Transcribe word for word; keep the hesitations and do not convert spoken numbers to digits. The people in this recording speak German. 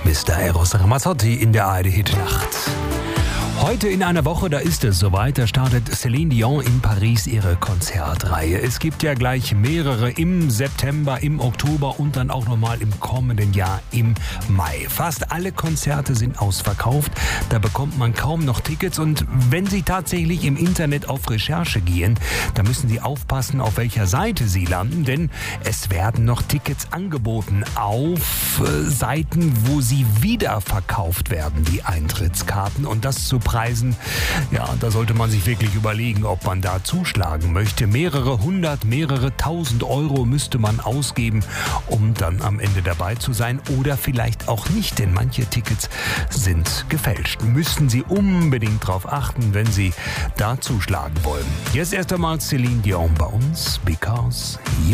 Mister Eros Ramazzotti in der A R D-Hit-Nacht. Heute in einer Woche, da ist es soweit, da startet Céline Dion in Paris ihre Konzertreihe. Es gibt ja gleich mehrere im September, im Oktober und dann auch nochmal im kommenden Jahr im Mai. Fast alle Konzerte sind ausverkauft, da bekommt man kaum noch Tickets und wenn Sie tatsächlich im Internet auf Recherche gehen, da müssen Sie aufpassen, auf welcher Seite Sie landen, denn es werden noch Tickets angeboten auf äh, Seiten, wo sie wiederverkauft werden, die Eintrittskarten, und das zu Preisen, ja, da sollte man sich wirklich überlegen, ob man da zuschlagen möchte. Mehrere hundert, mehrere tausend Euro müsste man ausgeben, um dann am Ende dabei zu sein, oder vielleicht auch nicht, denn manche Tickets sind gefälscht. Müssen Sie unbedingt darauf achten, wenn Sie da zuschlagen wollen. Jetzt erst einmal Céline Dion bei uns, Because